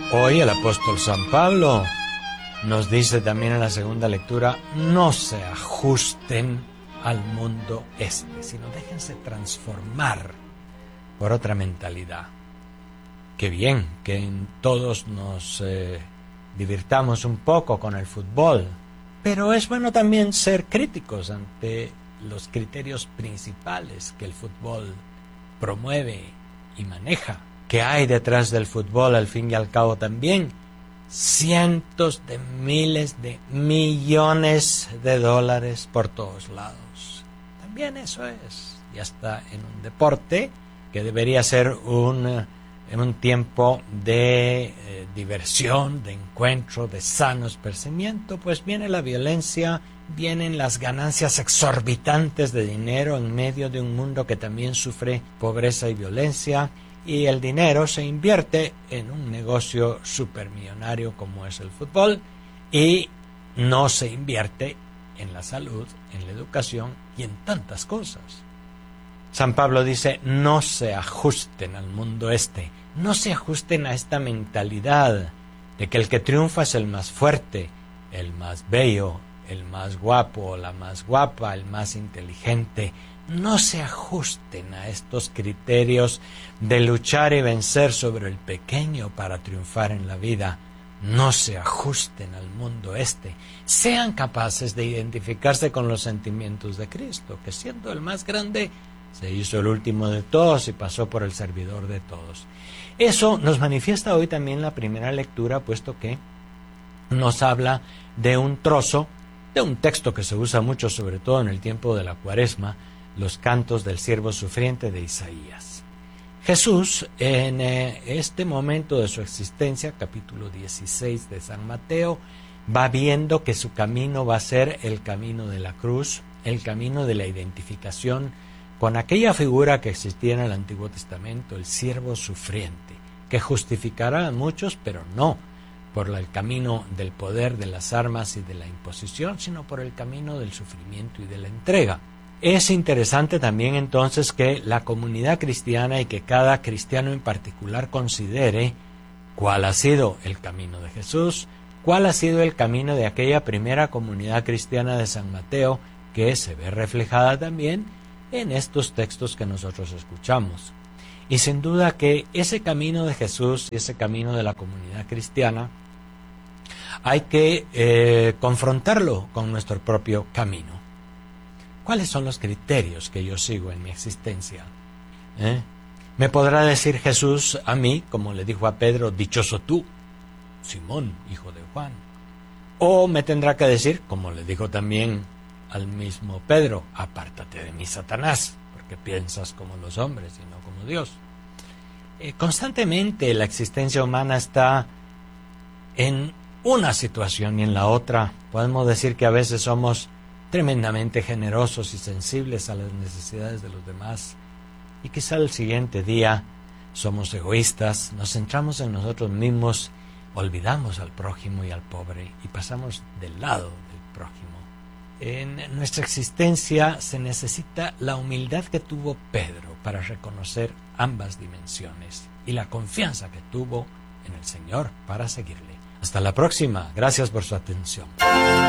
Hoy el apóstol San Pablo nos dice también en la segunda lectura: no se ajusten al mundo sino déjense transformar por otra mentalidad. Qué bien que en todos nos divirtamos un poco con el fútbol, pero es bueno también ser críticos ante los criterios principales que el fútbol promueve y maneja. ¿Qué hay detrás del fútbol? Al fin y al cabo también cientos de miles de millones de dólares por todos lados. También eso es, ya está en un deporte que debería ser un tiempo de diversión, de encuentro, de sano esparcimiento, pues viene la violencia, vienen las ganancias exorbitantes de dinero en medio de un mundo que también sufre pobreza y violencia, y el dinero se invierte en un negocio supermillonario como es el fútbol, y no se invierte en la salud, en la educación y en tantas cosas. San Pablo dice: no se ajusten al mundo no se ajusten a esta mentalidad de que el que triunfa es el más fuerte, el más bello, el más guapo, la más guapa, el más inteligente. No se ajusten a estos criterios de luchar y vencer sobre el pequeño para triunfar en la vida. No se ajusten al mundo Sean capaces de identificarse con los sentimientos de Cristo, que siendo el más grande, se hizo el último de todos y pasó por el servidor de todos. Eso nos manifiesta hoy también la primera lectura, puesto que nos habla de un trozo, de un texto que se usa mucho, sobre todo en el tiempo de la Cuaresma, los cantos del siervo sufriente de Isaías. Jesús, en este momento de su existencia, capítulo 16 de San Mateo, va viendo que su camino va a ser el camino de la cruz, el camino de la identificación con aquella figura que existía en el Antiguo Testamento, el siervo sufriente, que justificará a muchos, pero no por el camino del poder, de las armas y de la imposición, sino por el camino del sufrimiento y de la entrega. Es interesante también entonces que la comunidad cristiana y que cada cristiano en particular considere cuál ha sido el camino de Jesús, cuál ha sido el camino de aquella primera comunidad cristiana de San Mateo, que se ve reflejada también en estos textos que nosotros escuchamos. Y sin duda que ese camino de Jesús y ese camino de la comunidad cristiana hay que confrontarlo con nuestro propio camino. ¿Cuáles son los criterios que yo sigo en mi existencia? ¿Me podrá decir Jesús a mí, como le dijo a Pedro: dichoso tú, Simón, hijo de Juan? ¿O me tendrá que decir, como le dijo también al mismo Pedro: apártate de mí, Satanás, porque piensas como los hombres y no como Dios? Constantemente la existencia humana está en una situación y en la otra. Podemos decir que a veces somos tremendamente generosos y sensibles a las necesidades de los demás, y quizá el siguiente día somos egoístas, nos centramos en nosotros mismos, olvidamos al prójimo y al pobre y pasamos del lado del prójimo. En nuestra existencia se necesita la humildad que tuvo Pedro para reconocer ambas dimensiones y la confianza que tuvo en el Señor para seguirle. Hasta la próxima. Gracias por su atención.